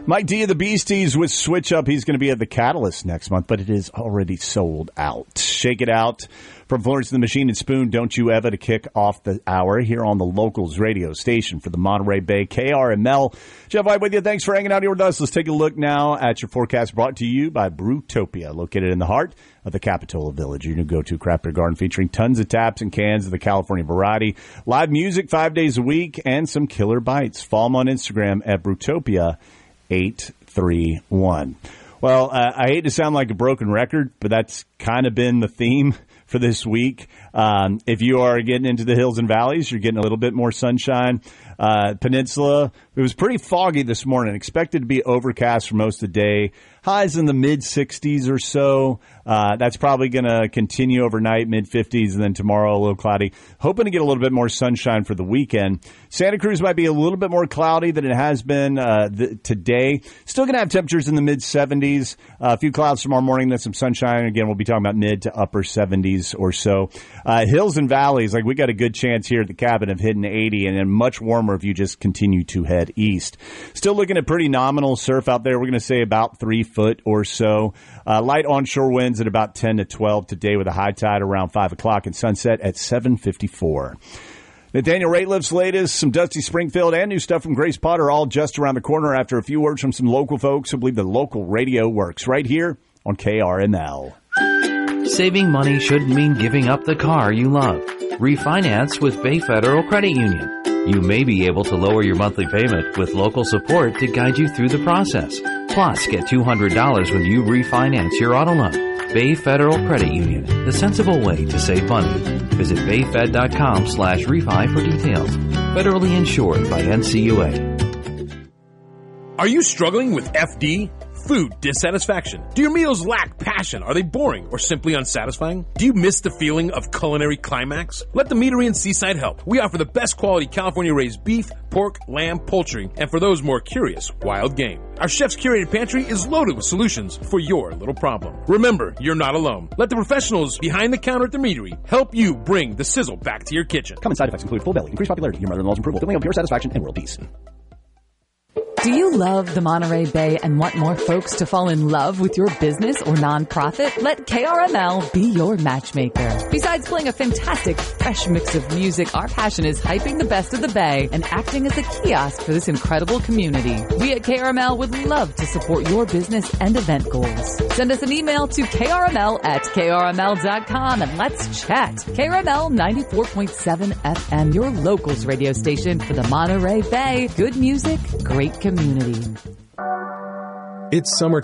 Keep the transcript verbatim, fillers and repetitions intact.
Mike D of the Beasties with Switch Up. He's going to be at the Catalyst next month, but it is already sold out. Shake It Out from Florence and the Machine and Spoon. Don't you ever to kick off the hour here on the Locals radio station for the Monterey Bay K R M L. Jeff White with you. Thanks for hanging out here with us. Let's take a look now at your forecast brought to you by Brewtopia, located in the heart of the Capitola Village. Your new go-to craft beer garden featuring tons of taps and cans of the California variety, live music five days a week, and some killer bites. Follow them on Instagram at Brewtopia eight three one. Well, uh, I hate to sound like a broken record, but that's kind of been the theme for this week. Um, if you are getting into the hills and valleys, you're getting a little bit more sunshine. Uh, Peninsula, it was pretty foggy this morning. Expected to be overcast for most of the day. Highs in the mid sixties or so. Uh, that's probably going to continue overnight, mid fifties, and then tomorrow a little cloudy. Hoping to get a little bit more sunshine for the weekend. Santa Cruz might be a little bit more cloudy than it has been uh, th- today. Still going to have temperatures in the mid seventies. Uh, a few clouds tomorrow morning, then some sunshine. Again, we'll be talking about mid to upper seventies or so. Uh, hills and valleys, like we got a good chance here at the cabin of hitting eighty, and then much warmer if you just continue to head east. Still looking at pretty nominal surf out there. We're going to say about three foot or so. Uh, light onshore winds at about ten to twelve today with a high tide around five o'clock and sunset at seven fifty-four. Nathaniel Rateliff's latest, some Dusty Springfield, and new stuff from Grace Potter all just around the corner after a few words from some local folks who believe the local radio works right here on K R M L. Saving money shouldn't mean giving up the car you love. Refinance with Bay Federal Credit Union. You may be able to lower your monthly payment with local support to guide you through the process. Plus, get two hundred dollars when you refinance your auto loan. Bay Federal Credit Union, the sensible way to save money. Visit bayfed.com slash refi for details. Federally insured by N C U A. Are you struggling with F D? Food dissatisfaction? Do your meals lack passion? Are they boring or simply unsatisfying? Do you miss the feeling of culinary climax? Let the Meadery in Seaside help. We offer the best quality California-raised beef, pork, lamb, poultry, and for those more curious, wild game. Our chef's curated pantry is loaded with solutions for your little problem. Remember, you're not alone. Let the professionals behind the counter at the Meadery help you bring the sizzle back to your kitchen. Common side effects include full belly, increased popularity, your mother-in-law's approval, feeling of pure satisfaction, and world peace. Do you love the Monterey Bay and want more folks to fall in love with your business or nonprofit? Let K R M L be your matchmaker. Besides playing a fantastic, fresh mix of music, our passion is hyping the best of the Bay and acting as a kiosk for this incredible community. We at K R M L would love to support your business and event goals. Send us an email to K R M L at K R M L dot com and let's chat. K R M L ninety-four point seven F M, your locals radio station for the Monterey Bay. Good music, great community. It's summer